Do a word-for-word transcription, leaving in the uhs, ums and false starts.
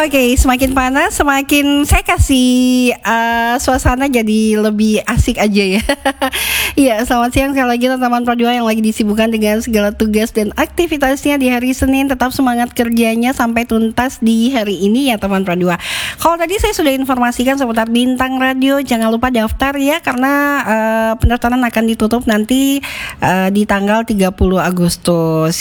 Oke, semakin panas, semakin saya kasih uh, suasana jadi lebih asik aja ya. Iya, selamat siang sekali lagi teman-teman Pro dua yang lagi disibukkan dengan segala tugas dan aktivitasnya di hari Senin. Tetap semangat kerjanya sampai tuntas di hari ini ya teman Pro dua. Kalau tadi saya sudah informasikan seputar Bintang Radio, jangan lupa daftar ya karena uh, pendaftaran akan ditutup nanti uh, di tanggal tiga puluh Agustus.